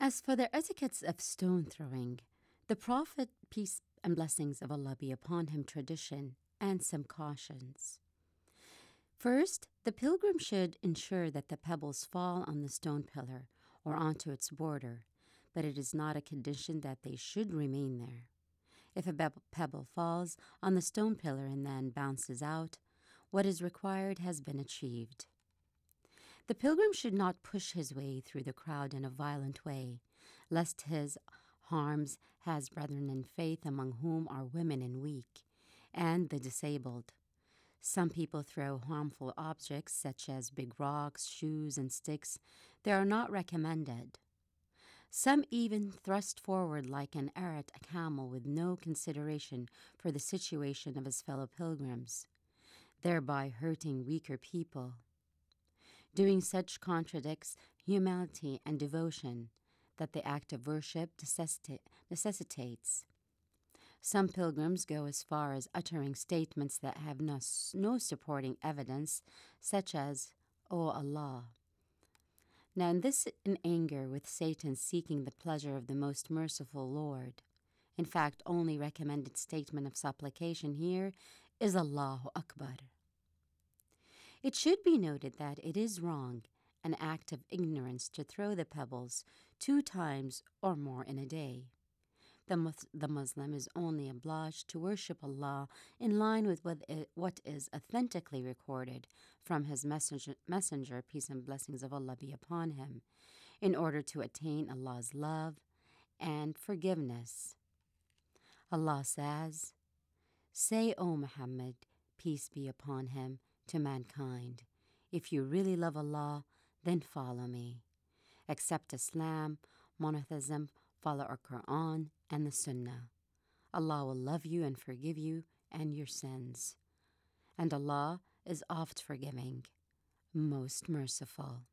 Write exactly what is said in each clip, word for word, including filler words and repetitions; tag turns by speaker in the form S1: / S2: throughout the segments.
S1: As for the etiquettes of stone throwing, the Prophet, peace and blessings of Allah be upon him, tradition and some cautions. First, the pilgrim should ensure that the pebbles fall on the stone pillar or onto its border, but it is not a condition that they should remain there. If a pebble falls on the stone pillar and then bounces out, what is required has been achieved. The pilgrim should not push his way through the crowd in a violent way, lest his harms his brethren in faith, among whom are women and weak, and the disabled. Some people throw harmful objects such as big rocks, shoes, and sticks. They are not recommended. Some even thrust forward like an arrant a camel with no consideration for the situation of his fellow pilgrims, thereby hurting weaker people. Doing such contradicts humility and devotion that the act of worship necessita- necessitates. Some pilgrims go as far as uttering statements that have no, no supporting evidence, such as, "O Allah." Now, in this in anger with Satan seeking the pleasure of the most merciful Lord. In fact, only recommended statement of supplication here is Allahu Akbar. It should be noted that it is wrong, an act of ignorance, to throw the pebbles two times or more in a day. The, mus- the Muslim is only obliged to worship Allah in line with what, it, what is authentically recorded from His messenger, messenger, peace and blessings of Allah be upon him, in order to attain Allah's love and forgiveness. Allah says, "Say, O Muhammad, peace be upon him, to mankind, if you really love Allah, then follow me. Accept Islam, monotheism, follow our Quran and the Sunnah. Allah will love you and forgive you and your sins. And Allah is oft forgiving, most merciful."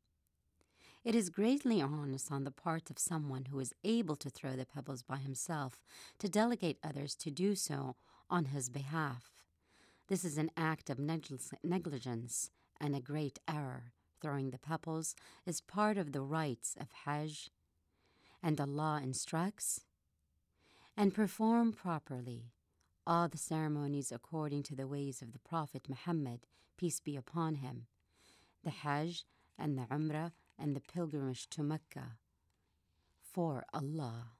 S1: It is greatly honest on the part of someone who is able to throw the pebbles by himself to delegate others to do so on his behalf. This is an act of negligence and a great error. Throwing the pebbles is part of the rites of Hajj, and Allah instructs, "And perform properly all the ceremonies according to the ways of the Prophet Muhammad, peace be upon him, the Hajj and the Umrah and the pilgrimage to Mecca, for Allah."